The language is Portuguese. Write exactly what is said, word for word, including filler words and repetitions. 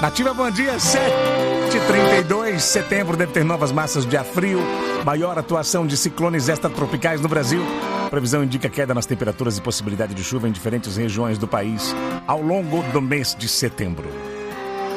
Ativa, bom dia, sete e trinta e dois. Setembro deve ter novas massas de ar frio, maior atuação de ciclones extratropicais no Brasil. Previsão indica queda nas temperaturas e possibilidade de chuva em diferentes regiões do país ao longo do mês de setembro.